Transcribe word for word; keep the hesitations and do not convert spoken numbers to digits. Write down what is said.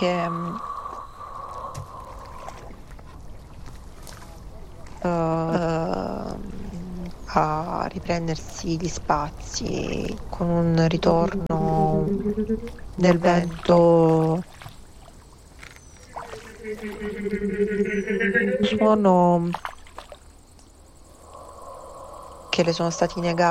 che mm, ehm, a riprendersi gli spazi con un ritorno del vento, suono che le sono stati negati